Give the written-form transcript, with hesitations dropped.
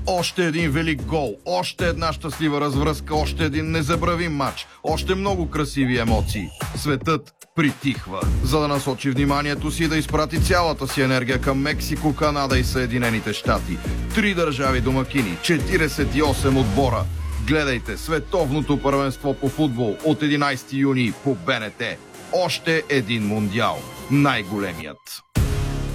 Още един велик гол, още една щастлива развръзка, още един незабравим матч, още много красиви емоции. Светът притихва, за да насочи вниманието си и да изпрати цялата си енергия към Мексико, Канада и Съединените щати. 3 държави домакини, 48 отбора. Гледайте световното първенство по футбол от 11 юни по БНТ. Още един мундиал. Най-големият.